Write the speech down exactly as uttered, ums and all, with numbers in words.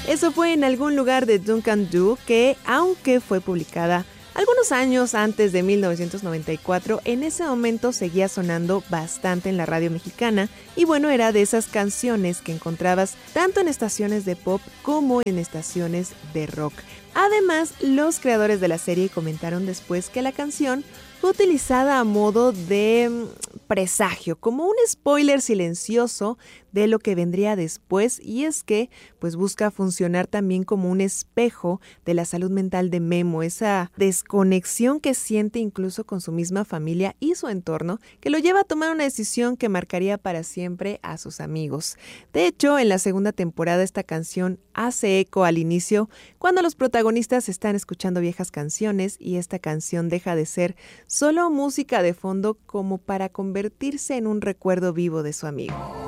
Eso fue En algún lugar de Duncan Du, que aunque fue publicada algunos años antes de mil novecientos noventa y cuatro, en ese momento seguía sonando bastante en la radio mexicana y bueno, era de esas canciones que encontrabas tanto en estaciones de pop como en estaciones de rock. Además, los creadores de la serie comentaron después que la canción fue utilizada a modo de presagio, como un spoiler silencioso de lo que vendría después, y es que pues busca funcionar también como un espejo de la salud mental de Memo, esa desconexión que siente incluso con su misma familia y su entorno, que lo lleva a tomar una decisión que marcaría para siempre a sus amigos. De hecho, en la segunda temporada esta canción hace eco al inicio, cuando los protagonistas están escuchando viejas canciones y esta canción deja de ser solo música de fondo como para convertirse en un recuerdo vivo de su amigo.